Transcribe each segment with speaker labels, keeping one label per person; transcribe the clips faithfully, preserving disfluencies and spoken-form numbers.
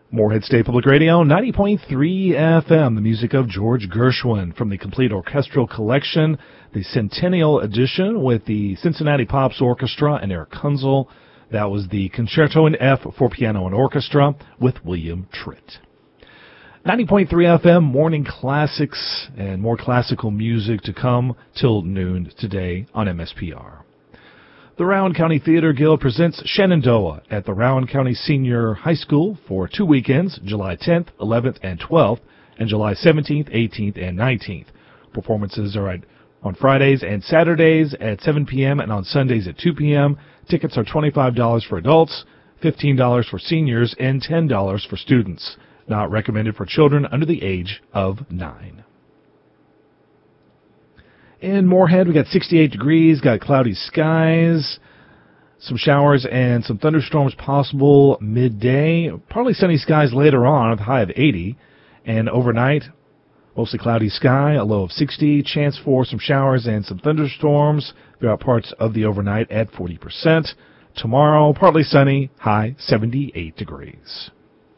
Speaker 1: Moorhead State Public Radio, ninety point three F M, the music of George Gershwin from the complete orchestral collection, the Centennial Edition with the Cincinnati Pops Orchestra and Eric Kunzel. That was the Concerto in F for Piano and Orchestra with William Tritt. ninety point three F M, morning classics and more classical music to come till noon today on M S P R. The Rowan County Theater Guild presents Shenandoah at the Rowan County Senior High School for two weekends, July tenth, eleventh, and twelfth, and July seventeenth, eighteenth, and nineteenth. Performances are at, on Fridays and Saturdays at seven p.m. and on Sundays at two p.m. Tickets are twenty-five dollars for adults, fifteen dollars for seniors, and ten dollars for students. Not recommended for children under the age of nine. In Moorhead, we got sixty-eight degrees, got cloudy skies, some showers and some thunderstorms possible midday. Partly sunny skies later on with a high of eighty. And overnight, mostly cloudy sky, a low of sixty. Chance for some showers and some thunderstorms throughout parts of the overnight at forty percent. Tomorrow, partly sunny, high seventy-eight degrees.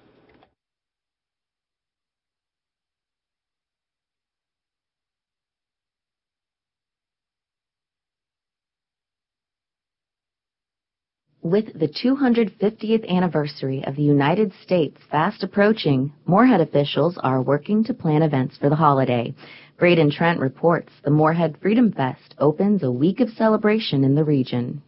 Speaker 2: With the two hundred fiftieth anniversary of the United States fast approaching, Moorhead officials are working to plan events for the holiday. Braden Trent reports the Moorhead Freedom Fest opens a week of celebration in the region.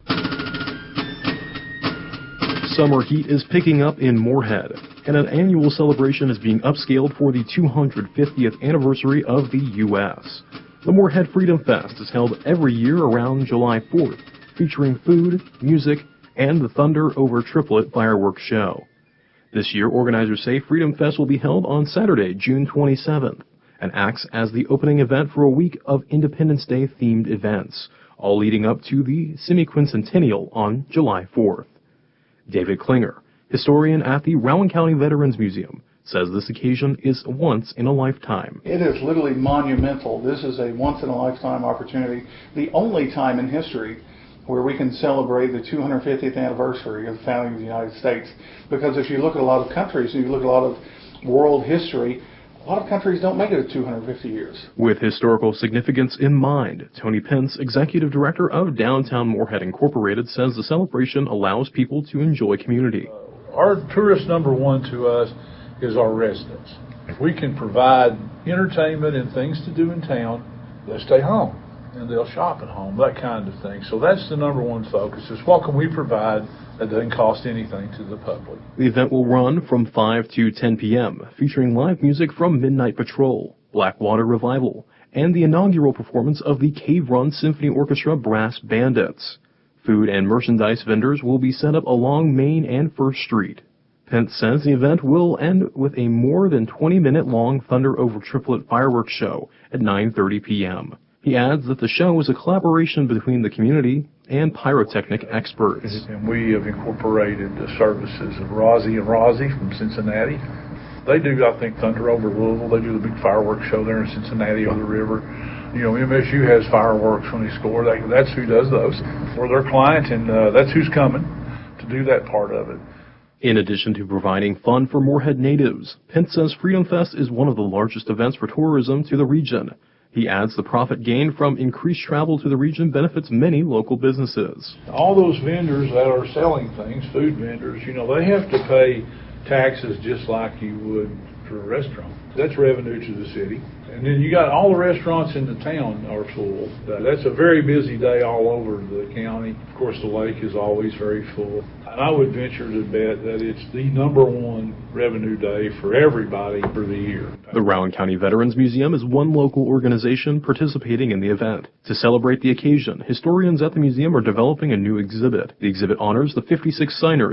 Speaker 3: Summer heat is picking up in Moorhead, and an annual celebration is being upscaled for the two hundred fiftieth anniversary of the U S The Moorhead Freedom Fest is held every year around July fourth, featuring food, music, and the Thunder Over Triplet fireworks show. This year, organizers say Freedom Fest will be held on Saturday, June twenty-seventh, and acts as the opening event for a week of Independence Day themed events, all leading up to the semi-quincentennial on July fourth. David Klinger, historian at the Rowan County Veterans Museum, says this occasion is once in a lifetime.
Speaker 4: It is literally monumental. This is a once in a lifetime opportunity, the only time in history where we can celebrate the two hundred fiftieth anniversary of the founding of the United States. Because if you look at a lot of countries, and you look at a lot of world history, a lot of countries don't make it to two hundred fifty years.
Speaker 3: With historical significance in mind, Tony Pence, executive director of Downtown Moorhead Incorporated, says the celebration allows people to enjoy community.
Speaker 5: Our tourist number one to us is our residents. If we can provide entertainment and things to do in town, they'll stay home and they'll shop at home, that kind of thing. So that's the number one focus, is what can we provide that doesn't cost anything to the public.
Speaker 3: The event will run from five to ten p.m., featuring live music from Midnight Patrol, Blackwater Revival, and the inaugural performance of the Cave Run Symphony Orchestra Brass Bandits. Food and merchandise vendors will be set up along Main and First Street. Pence says the event will end with a more than twenty minute long Thunder Over Triplet fireworks show at nine thirty p.m. He adds that the show is a collaboration between the community and pyrotechnic experts.
Speaker 5: And we have incorporated the services of Rozzy and Rozzy from Cincinnati. They do, I think, Thunder Over Louisville. They do the big fireworks show there in Cincinnati on the river. You know, M S U has fireworks when they score. They, that's who does those. We're their client, and uh, that's who's coming to do that part of it.
Speaker 3: In addition to providing fun for Moorhead natives, Pence says Freedom Fest is one of the largest events for tourism to the region. He adds the profit gained from increased travel to the region benefits many local businesses.
Speaker 5: All those vendors that are selling things, food vendors, you know, they have to pay taxes just like you would for a restaurant. That's revenue to the city. And then you got all the restaurants in the town are full. That's a very busy day all over the county. Of course, the lake is always very full. And I would venture to bet that it's the number one revenue day for everybody for the year.
Speaker 3: The Rowan County Veterans Museum is one local organization participating in the event. To celebrate the occasion, historians at the museum are developing a new exhibit. The exhibit honors the fifty-six signers